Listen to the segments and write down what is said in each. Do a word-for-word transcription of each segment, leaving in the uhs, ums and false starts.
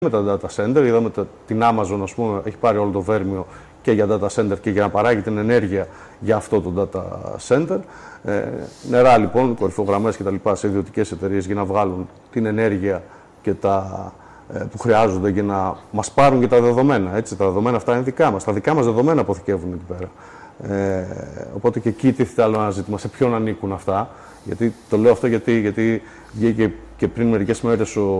με τα data center, είδαμε τα, την Amazon, ας πούμε, έχει πάρει όλο το βέρμιο και για data center και για να παράγει την ενέργεια για αυτό το data center. Ε, νερά λοιπόν, κορυφογραμμές και τα λοιπά σε ιδιωτικές εταιρείες για να βγάλουν την ενέργεια και τα, ε, που χρειάζονται για να μας πάρουν και τα δεδομένα. Έτσι, τα δεδομένα αυτά είναι δικά μας. Τα δικά μας δεδομένα αποθηκεύουν εκεί πέρα. Ε, οπότε και εκεί τίθεται άλλο ένα ζήτημα. Σε ποιον ανήκουν αυτά. Γιατί, το λέω αυτό γιατί, γιατί βγήκε και πριν μερικές μέρες ο,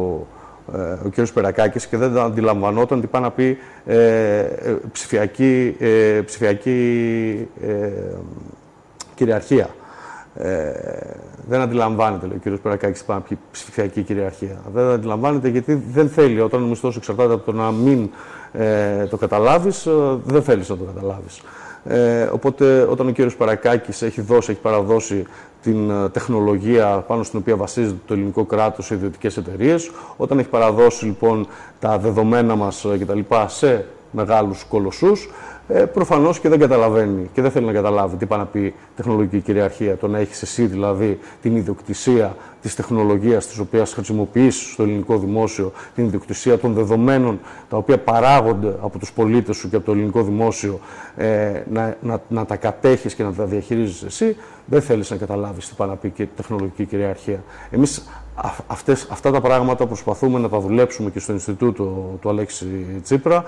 ο κ. Σπερακάκης και δεν αντιλαμβανόταν τι πάει να πει ε, ψηφιακή, ε, ψηφιακή ε, κυριαρχία. Ε, δεν αντιλαμβάνεται, λέει ο κ. Σπερακάκης, τι πάει να πει ψηφιακή κυριαρχία. Δεν αντιλαμβάνεται γιατί δεν θέλει, όταν ο μισθός εξαρτάται από το να μην ε, το καταλάβεις, ε, δεν θέλεις να το καταλάβεις. Ε, οπότε όταν ο κ. Σπερακάκης έχει δώσει, έχει παραδώσει την τεχνολογία πάνω στην οποία βασίζεται το ελληνικό κράτος σε ιδιωτικές εταιρείες, όταν έχει παραδώσει λοιπόν τα δεδομένα μας κτλ. Σε μεγάλους κολοσσούς, ε, προφανώς και δεν καταλαβαίνει και δεν θέλει να καταλάβει τι πάει να πει τεχνολογική κυριαρχία, το να έχεις εσύ δηλαδή την ιδιοκτησία της τεχνολογίας της οποίας χρησιμοποιείς στο ελληνικό δημόσιο, την ιδιοκτησία των δεδομένων τα οποία παράγονται από τους πολίτες σου και από το ελληνικό δημόσιο, ε, να, να, να τα κατέχεις και να τα διαχειρίζεις εσύ, δεν θέλεις να καταλάβεις τι πάει να πει και τεχνολογική κυριαρχία. Εμείς αυτές, αυτά τα πράγματα προσπαθούμε να τα δουλέψουμε και στο Ινστιτούτο του Αλέξη Τσίπρα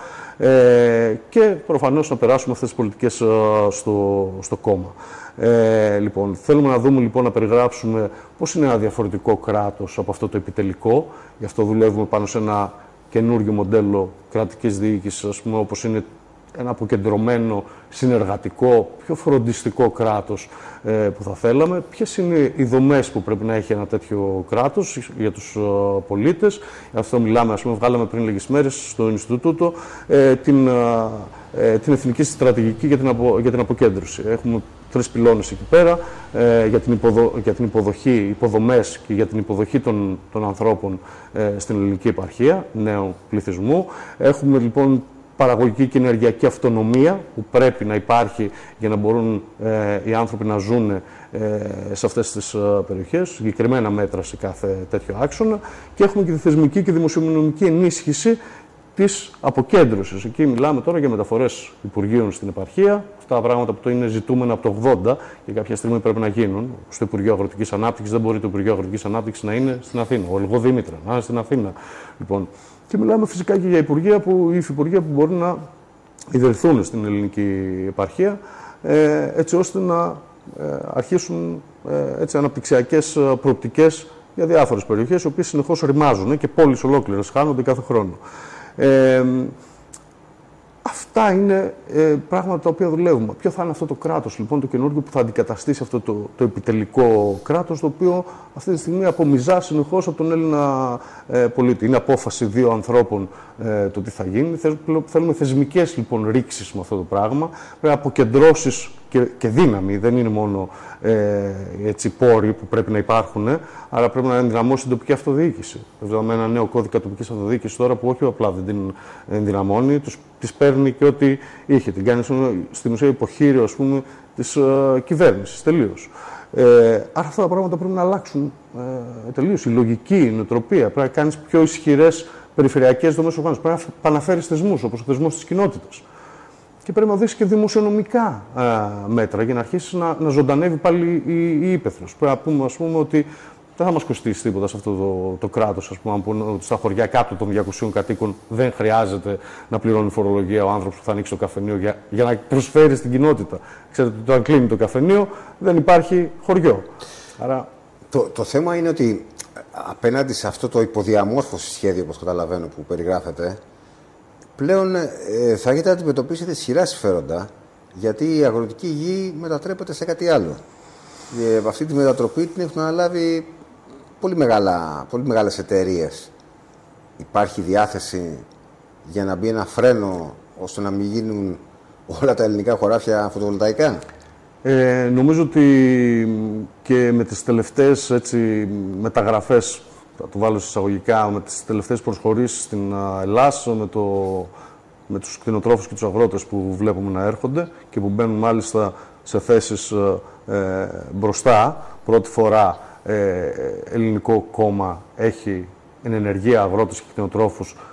ε, και προφανώς να περάσουμε αυτές τις πολιτικές ε, στο, στο κόμμα. Ε, λοιπόν, θέλουμε να δούμε, λοιπόν, να περιγράψουμε πώς είναι ένα διαφορετικό κράτος από αυτό το επιτελικό. Γι' αυτό δουλεύουμε πάνω σε ένα καινούργιο μοντέλο κρατικής διοίκησης, ας πούμε, όπως είναι ένα αποκεντρωμένο, συνεργατικό, πιο φροντιστικό κράτος ε, που θα θέλαμε. Ποιες είναι οι δομές που πρέπει να έχει ένα τέτοιο κράτος για τους uh, πολίτες. Γι' αυτό μιλάμε, ας πούμε, βγάλαμε πριν λίγες μέρες στο Ινστιτούτο ε, την, uh, ε, την εθνική στρατηγική για την, απο, για την αποκέντρωση. Έχουμε τρεις πυλώνες εκεί πέρα ε, για, την υποδο, για την υποδοχή, υποδομές και για την υποδοχή των, των ανθρώπων ε, στην ελληνική επαρχία, νέου πληθυσμού. Έχουμε λοιπόν παραγωγική και ενεργειακή αυτονομία που πρέπει να υπάρχει για να μπορούν ε, οι άνθρωποι να ζουν ε, σε αυτές τις ε, περιοχές, συγκεκριμένα μέτρα σε κάθε τέτοιο άξονα, και έχουμε και τη θεσμική και δημοσιονομική ενίσχυση της αποκέντρωσης. Εκεί μιλάμε τώρα για μεταφορές υπουργείων στην επαρχία, αυτά τα πράγματα που το είναι ζητούμενα από το ογδόντα και κάποια στιγμή πρέπει να γίνουν. Στο Υπουργείο Αγροτικής Ανάπτυξης δεν μπορεί το Υπουργείο Αγροτικής Ανάπτυξης να είναι στην Αθήνα, ο Ελγό Δήμητρα να είναι στην Αθήνα. Λοιπόν, και μιλάμε φυσικά και για υπουργεία που, ή υφυπουργεία που μπορούν να ιδρυθούν στην ελληνική επαρχία, ε, έτσι ώστε να ε, αρχίσουν ε, έτσι, αναπτυξιακές προοπτικές για διάφορες περιοχές, οι οποίες συνεχώς ρημάζουν και πόλεις ολόκληρες χάνονται κάθε χρόνο. Ε, αυτά είναι ε, πράγματα τα οποία δουλεύουμε. Ποιο θα είναι αυτό το κράτος, λοιπόν, το καινούργιο που θα αντικαταστήσει αυτό το, το επιτελικό κράτος, το οποίο αυτή τη στιγμή απομυζά συνεχώς από τον Έλληνα ε, πολίτη. Είναι απόφαση δύο ανθρώπων ε, το τι θα γίνει. Θέλουμε θεσμικές, λοιπόν, ρήξεις με αυτό το πράγμα. Πρέπει αποκεντρώσεις και, και δύναμη. Δεν είναι μόνο ε, έτσι, πόροι που πρέπει να υπάρχουν, ε, αλλά πρέπει να ενδυναμώσει την τοπική αυτοδιοίκηση. Βέβαια, ένα νέο κώδικα τοπικής αυτοδιοίκησης τώρα που όχι απλά δεν την ενδυναμώνει, τους, τις παίρνει και ό,τι είχε. Την κάνει στην ουσία υποχείριο, ας πούμε, της ε, κυβέρνησης τελείως. Ε, άρα αυτά τα πράγματα πρέπει να αλλάξουν ε, τελείως. Η λογική, η νοοτροπία. Πρέπει να κάνεις πιο ισχυρές περιφερειακές δομές οργάνωσης. Πρέπει να επαναφέρεις θεσμούς, όπως ο θεσμός της κοινότητας. Και πρέπει να δεις και δημοσιονομικά ε, μέτρα για να αρχίσει να, να ζωντανεύει πάλι η, η ύπαιθρος. Πρέπει να πούμε, ας πούμε, ότι δεν θα μας κοστίσει τίποτα σε αυτό το, το κράτος. Ας πούμε, αν πούμε ότι στα χωριά κάτω των διακοσίων κατοίκων δεν χρειάζεται να πληρώνει φορολογία ο άνθρωπος που θα ανοίξει το καφενείο για, για να προσφέρει στην κοινότητα. Ξέρετε ότι όταν κλείνει το καφενείο δεν υπάρχει χωριό. Άρα... Το, το θέμα είναι ότι απέναντι σε αυτό το υποδιαμόρφωση σχέδιο, όπως καταλαβαίνω, που περιγράφεται, πλέον ε, θα έχετε να αντιμετωπίσετε ισχυρά συμφέροντα, γιατί η αγροτική γη μετατρέπεται σε κάτι άλλο. Και αυτή τη μετατροπή την έχουν αναλάβει πολύ, μεγάλα, πολύ μεγάλες εταιρείες. Υπάρχει διάθεση για να μπει ένα φρένο ώστε να μην γίνουν όλα τα ελληνικά χωράφια φωτοβολταϊκά. Ε, νομίζω ότι και με τις τελευταίες, έτσι, μεταγραφές, θα το βάλω εισαγωγικά, με τις τελευταίες προσχωρήσεις στην Ελλάδα, με, το, με τους κτηνοτρόφους και τους αγρότες που βλέπουμε να έρχονται και που μπαίνουν μάλιστα σε θέσεις ε, μπροστά. Πρώτη φορά ε, ελληνικό κόμμα έχει εν ενεργεία αγρότες και κτηνοτρόφους